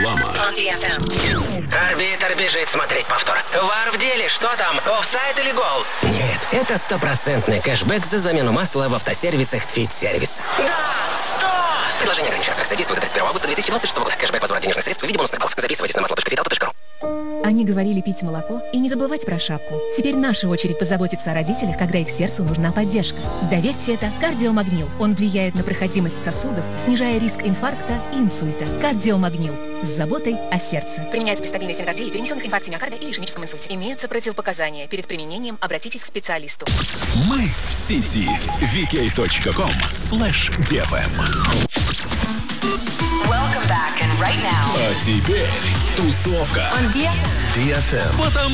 реклама. Арбитр бежит смотреть повтор. Вар в деле, что там, офсайд или гол? Нет, это стопроцентный кэшбэк за замену масла в автосервисах «Фит-сервис». Да, 100! Предложение ограничено. Акция действует до 31 августа 2026 года. Кэшбэк, возврат денежных средств в виде бонусных баллов. Записывайтесь на масло.виталта.ру. Они говорили пить молоко и не забывать про шапку. Теперь наша очередь позаботиться о родителях, когда их сердцу нужна поддержка. Доверьте это кардиомагнил. Он влияет на проходимость сосудов, снижая риск инфаркта и инсульта. Кардиомагнил. С заботой о сердце. Применяется при стабильной стенокардии, перенесенных инфаркте миокарда или ишемическом инсульте. Имеются противопоказания. Перед применением обратитесь к специалисту. Мы в сети vk.com/dfm. Welcome back, and right now А теперь тусовка. on DFM. Потому